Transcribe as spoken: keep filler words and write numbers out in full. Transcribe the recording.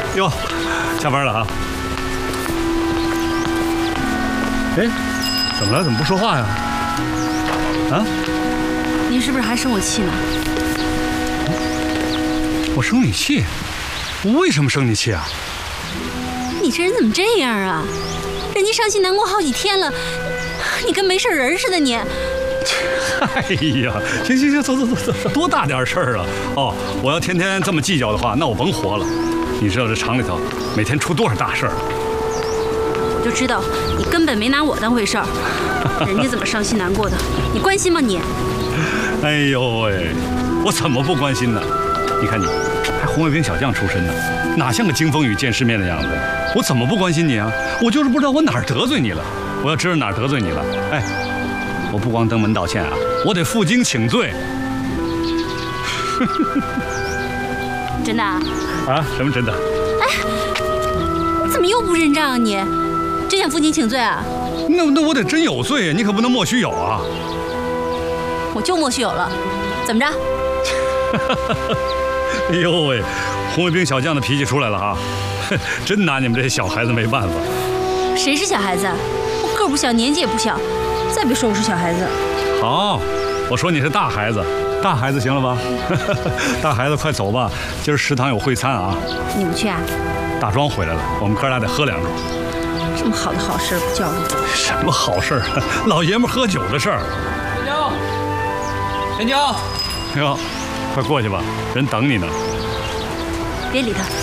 哟，下班了啊？哎，怎么了？怎么不说话呀？啊？ 您是不是还生我气呢？ 我生你气？我为什么生你气啊？ 你这人怎么这样啊？人家伤心难过好几天了，你跟没事人似的你。 哎呀，行行行，走走走走，多大点事儿啊！哦，我要天天这么计较的话，那我甭活了。你知道这厂里头每天出多少大事儿？ 我就知道你根本没拿我当回事儿，人家怎么伤心难过的，你关心吗你？ 哎呦喂，我怎么不关心呢？你看你还红卫兵小将出身呢，哪像个经风雨见世面的样子？我怎么不关心你啊？我就是不知道我哪儿得罪你了。我要知道哪儿得罪你了，哎，我不光登门道歉啊，我得负荆请罪。 真的啊？ 啊？什么真的？ 哎，你怎么又不认账啊你？真想负荆请罪啊？ 那那我得真有罪呀，你可不能莫须有啊！ 我就莫须有了，怎么着？ 哎呦喂，红卫兵小将的脾气出来了啊！真拿你们这些小孩子没办法。 谁是小孩子？我个儿不小，年纪也不小，再别说我是小孩子。 好，我说你是大孩子，大孩子行了吧？大孩子快走吧，今儿食堂有会餐啊。 你们去啊？ 大庄回来了，我们哥俩得喝两盅。 这么好的好事不叫我？ 什么好事啊？老爷们喝酒的事儿。 天骄，天骄， 哎呦，快过去吧，人等你呢。 别理他。